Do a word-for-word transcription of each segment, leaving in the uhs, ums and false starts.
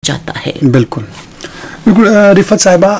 जाता है. बिल्कुल बिल्कुल रिफत साहिबा,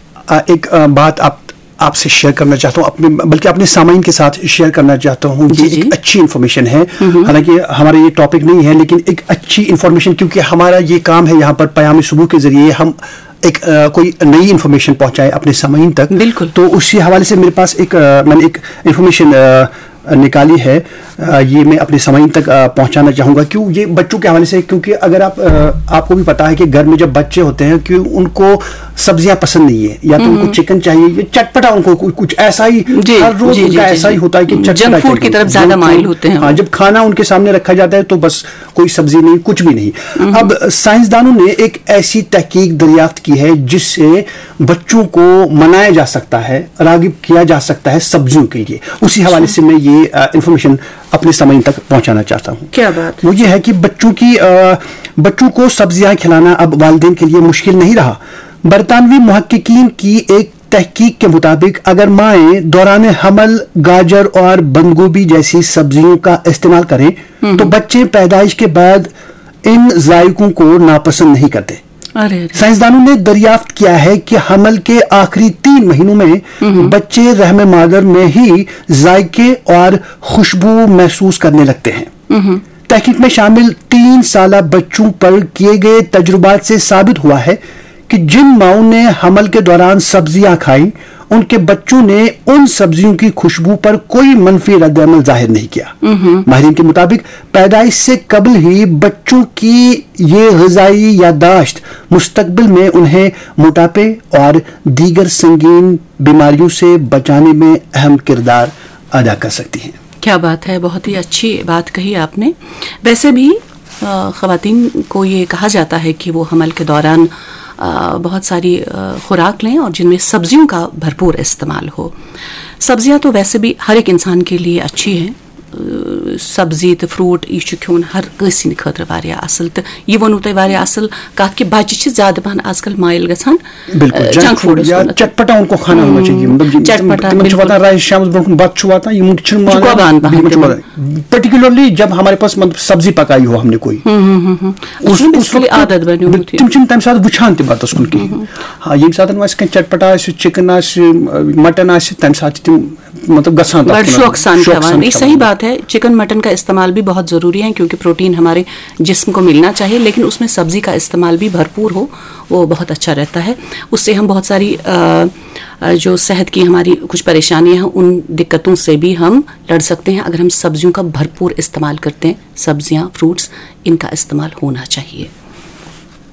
एक बात आप आपसे शेयर करना चाहता हूँ, अपने बल्कि अपने सामाइन के साथ शेयर करना चाहता हूँ. ये एक अच्छी इन्फॉर्मेशन है, हालांकि हमारा ये टॉपिक नहीं है, लेकिन एक अच्छी इन्फॉर्मेशन, क्योंकि हमारा ये काम है यहाँ पर पयाम सुबह के जरिए हम एक आ, कोई नई इन्फॉर्मेशन पहुँचाए अपने सामाइन तक. बिल्कुल. तो उसी हवाले से मेरे पास एक आ, मैंने एक इन्फॉर्मेशन निकाली है, ये मैं अपने सामाइन तक पहुंचाना चाहूँगा. क्यों? ये बच्चों के हवाले से, क्योंकि अगर आप आपको भी पता है कि घर में जब बच्चे होते हैं कि उनको सब्जियां पसंद नहीं है, या तो उनको चिकन चाहिए, या चटपटा, उनको कुछ ऐसा ही हर रोज उनका ऐसा ही होता है कि जंक फूड की तरफ ज्यादा माइल होते हैं. हाँ, जब खाना उनके सामने रखा जाता है तो बस कोई सब्जी नहीं, कुछ भी नहीं. अब साइंसदानों ने एक ऐसी तहकीक दरियाफ्त की है जिससे बच्चों को मनाया जा सकता है, रागिब किया जा सकता है सब्जियों के लिए. उसी हवाले से मैं ये इंफॉर्मेशन अपने सामाइन तक पहुंचाना चाहता हूं. क्या बात? वो ये है कि बच्चों की आ, बच्चों को सब्जियां खिलाना अब वालिदैन के लिए मुश्किल नहीं रहा. बरतानवी मुहक्किकीन की एक तहकीक के मुताबिक अगर माएँ दौरान हमल गाजर और बंद गोभी जैसी सब्जियों का इस्तेमाल करें तो बच्चे पैदाइश के बाद इन जायकों को नापसंद नहीं करते. साइंसदानों ने दरियाफ्त किया है कि हमल के आखिरी तीन महीनों में बच्चे रहम मादर में ही जायके और खुशबू महसूस करने लगते हैं. तहकीक में शामिल तीन साल बच्चों पर किए गए तजुर्बात से साबित हुआ है कि जिन माओं ने हमल के दौरान सब्जियां खाई उनके बच्चों ने उन सब्जियों की खुशबू पर कोई मनफी रद्द-ए-अमल जाहिर नहीं किया. माहिरीन के मुताबिक पैदाइश से कबल ही बच्चों की ये ग़िज़ाई याददाश्त मुस्तकबिल में उन्हें मोटापे और दीगर संगीन बीमारियों से बचाने में अहम किरदार अदा कर सकती हैं. क्या बात है, बहुत ही अच्छी बात कही आपने. वैसे भी ख़वातीन को ये कहा जाता है कि वो हमल के दौरान बहुत सारी खुराक लें और जिनमें सब्जियों का भरपूर इस्तेमाल हो. सब्जियां तो वैसे भी हर एक इंसान के लिए अच्छी हैं. सब्जी तो फ्रूट यह खेन हर कसिन खतर वारिया असल. तो यह वोनू तुम वारिया असल कत कि बच्चे ज्यादा पहन आजकल माइल गसान जंक फूड चटपटा उनको खाना होना चाहिए. चटपटा पर्टिकुलरली जब हमारे पास मतलब सब्जी पकाई हो हमने कोई उसकी आदत बनी तम तम साथ वुछान त बतस कुन कहीं. हाँ, ये साथ कह चटपटा चिकन मटन तम साथ मतलब गसान शौक सान खवान. सही बात है, चिकन मटन का इस्तेमाल भी बहुत ज़रूरी है क्योंकि प्रोटीन हमारे जिस्म को मिलना चाहिए, लेकिन उसमें सब्ज़ी का इस्तेमाल भी भरपूर हो वो बहुत अच्छा रहता है. उससे हम बहुत सारी आ, जो सेहत की हमारी कुछ परेशानियां हैं उन दिक्कतों से भी हम लड़ सकते हैं अगर हम सब्जियों का भरपूर इस्तेमाल करते हैं. सब्जियां, फ्रूट्स, इनका इस्तेमाल होना चाहिए.